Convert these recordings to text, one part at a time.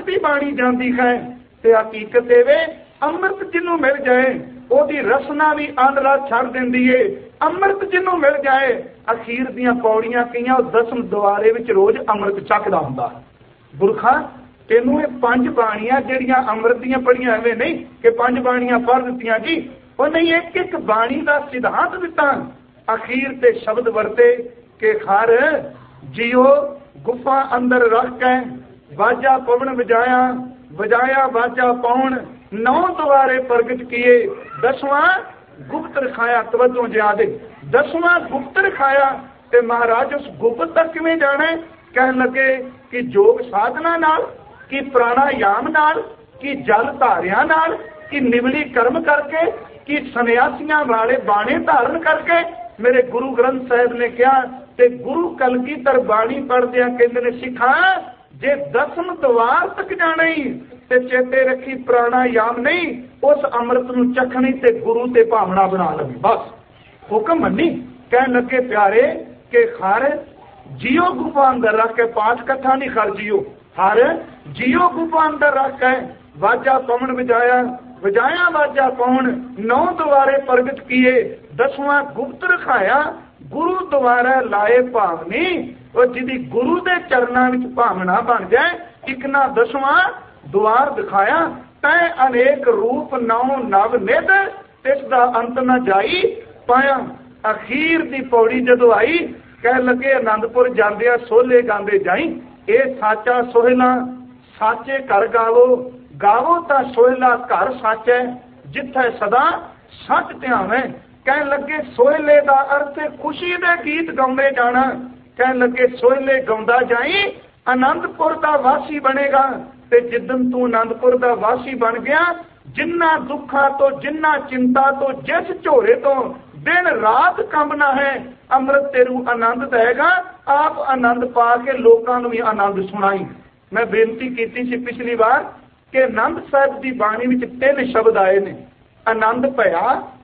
की बाणी जाती है ते हकीकत एवे अमृत जिन्हों मिल जाए ओदी रसना भी आंदरा छड़ देंदी है। अमृत जिन्हों मिल जाए अखीर दियां पौड़ियां कईयां दसम दुआरे विच रोज अमृत चखदा हुंदा। गुरखा तेनू ये 5 बाणियां जिहड़ियां अमृत दियां पढ़ियां एवें नहीं कि 5 बाणियां पढ़ दित्तियां जी, वो नहीं एक एक बाणी का सिद्धांत दिता। अखीर ते शब्द वरते के खर जियो गुफा अंदर रख के बाजा पवन बजाया बजाया बाजा पौन 9 द्वारे प्रगट किए 10वां गुप्त रखाया। तवज्जो ज्यादा 10वां गुप्त रखाया ते महाराज उस गुप्त तक किवें जाना? कहन लगे कि योग साधना नाल, कि प्राणायाम नाल, कि जल धारिया नाल, कि निवली कर्म करके, कि सन्यासियां वाले बाणे धारण करके। मेरे गुरु ग्रंथ साहिब ने कहा ते गुरु कलगीधर बाणी पढ़दिया कहंदे ने सिखा जे 10वें द्वार तक जाना ही ते चेते रखी प्राणायाम नहीं उस अमृत नूं चखणी ते गुरु ते भावना बना लवी। बस हुक्म मनी। कहन लगे प्यारे के खर जियो गुफा अंदर रख के पाठ कथा नहीं खर जियो हर जियो गुफा अंदर रख के वाजा पवन बजाया बजाया वाजा पवन 9 द्वारे प्रगट किए 10वां गुप्त रखाया। गुरु द्वारा लाए भावनी और जिदी गुरु दे चरणों में भावना बन जाए एक ना 10वां द्वार दिखाया तै अनेक रूप 9 नव निध तिसदा अंत न जाई पाया। अखीर दी पौड़ी जदों आई कह लगे आनंदपुर जांदिया सोले गांदे जाई ए साचा सोहला साचे घर गावो गावो ता सोहला घर सच है जिथे सदा सच ध्यावे। कह लगे सोहले का अर्थ खुशी दे गीत गाउंदे जाना। कह लगे सोहले गाउंदा जाई आनंदपुर का वासी बनेगा ते जिदन तू आनंदपुर का वासी बन गया जिन्ना दुखा तो जिन्ना चिंता तो जिस झोरे तो दिन रात कंबना है अमृत तेरू आनंद देगा। आप आनंद पा के लोगों को भी आनंद सुनाई। मैं बेनती की सी पिछली बार कि आनंद साहब की बाणी में 3 शब्द आए ने आनंद भया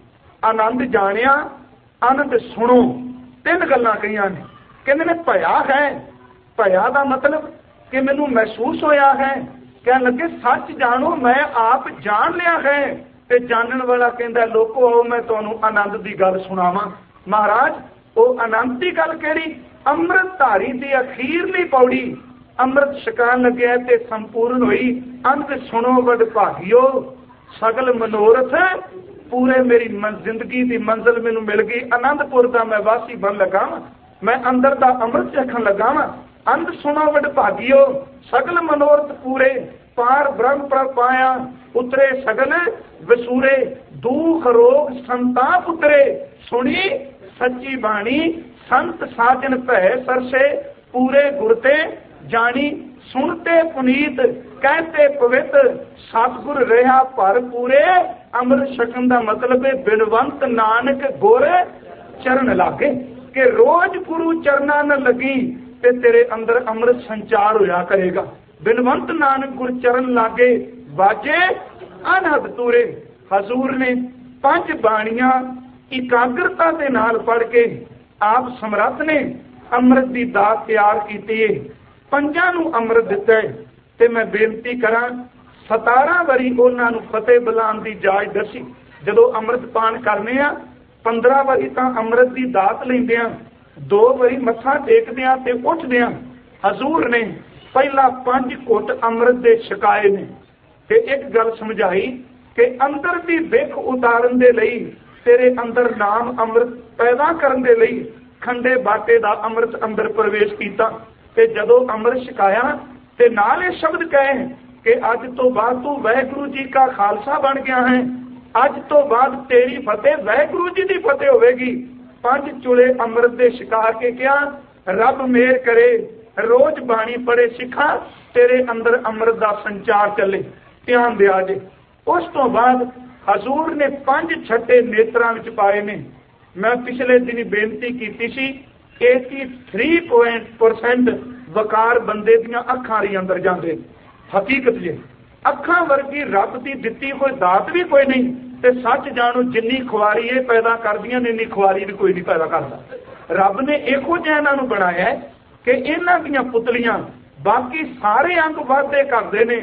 आनंद जानिया आनंद सुनो। 3 गल्लां कहियां ने। कहंदे ने भया है भया का मतलब कि मैनू महसूस होया है। कह लगे सच जानो मैं आप जान लिया है ते जानन वाला कहंदा लोको आओ मैं तुहानू आनंद की गल सुनावां। महाराज वो आनंद की गल केड़ी? अमृत धारी की अखीरली पौड़ी अमृत छकान लगे ते संपूर्ण हुई। अंत सुनो वड भागियो सगल मनोरथ पूरे। मेरी जिंदगी की मंजिल मैनू मिल गई। आनंदपुर का मैं वासी बन लगा मैं अंदर का अमृत चखन लगा वा। अंत सुनो वड भागियो सगल मनोरथ पूरे पार ब्रह्म पर पाया उतरे सगल वसूरे दुख रोग संताप उतरे। सुनी सच्ची बाणी संत साजन भै सरसे पूरे गुरते जानी सुनते पुनीत कहते पवित्र सतगुर रहा भर पूरे। अमृत छकन का मतलब है बिनवंत नानक गुर चरण लागे कि रोज गुरु चरणा न लगी ते तेरे अंदर अमृत संचार होया करेगा। बिनवंत नानक गुर चरण लागे बाजे अनहद तूरे। हजूर ने 5 बाणियां एकाग्रता के नाल पढ़ के आप समर्थ ने अमृत की दात तैयार की है। 5 नूं अमृत दिता है ते मैं बेनती करा 17 वारी उन्होंने फतेह बुलाने की जाच दसी। जदों अमृत पान करने 15 वारी तो अमृत की दात लेंदे 2 वारी मत्था टेकदे ते उठदे हजूर ने पहला 5 घुट अमृत दे छकाए ने ते एक गल समझाई कि अंदर की विख उतारन दे लई तेरे अंदर नाम अमृत पैदा करन दे लई खंडे बाटे दा अमृत अंदर प्रवेश किया ते जदों अमृत छकाया ते नाल इह शब्द कहे कि अज तो बाद तू वाहिगुरू जी का खालसा बन गया है। अज तो बाद तेरी फतेह वाहिगुरू जी की फतेह होगी। 5 चुले अमृत दे छका के क्या रब मेहर करे रोज बाणी पढ़े सिखा तेरे अंदर अमृत का संचार चले ध्यान दिया जे। उस तो बाद हजूर ने 5 छट्टे नेत्रां विच पाए ने। मैं पिछले दिन बेनती की सी 83% वकार बंदे दियां अखां दे अंदर जांदे। हकीकत जे अखां वर्गी रब की दिती कोई दात भी कोई नहीं ते सच जानो जिन्नी खुआरी ये पैदा करदियां ने इन्नी खुआरी भी कोई नहीं पैदा करता। रब ने इहो जिहा इन्हां नूं बनाया है कि इन्हां दीयां पुतलियां बाकी सारे अंग वाधे करदे ने